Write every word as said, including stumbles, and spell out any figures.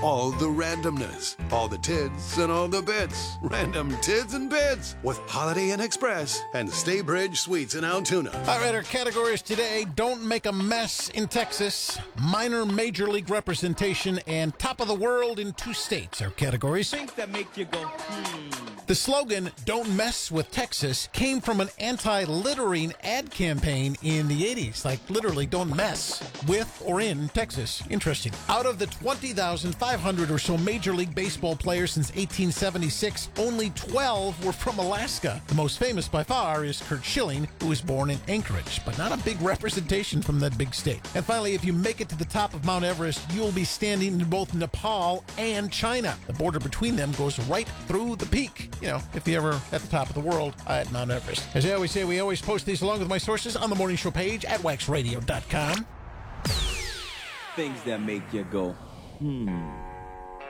all the randomness, all the tids and all the bits. Random tids and bits with Holiday Inn Express and Staybridge Suites in Altoona. All right, our categories today: don't make a mess in Texas, minor major league representation, and top of the world in two states are categories. Things that make you go, hmm. The slogan, "Don't Mess with Texas," came from an anti-littering ad campaign in the eighties. Like, literally, don't mess with or in Texas. Interesting. Out of the twenty thousand five hundred or so Major League Baseball players since eighteen seventy-six, only twelve were from Alaska. The most famous by far is Curt Schilling, who was born in Anchorage, but not a big representation from that big state. And finally, if you make it to the top of Mount Everest, you'll be standing in both Nepal and China. The border between them goes right through the peak. You know, if you're ever at the top of the world at Mount Everest. As I always say, we always post these along with my sources on the morning show page at wax radio dot com. Things that make you go, hmm.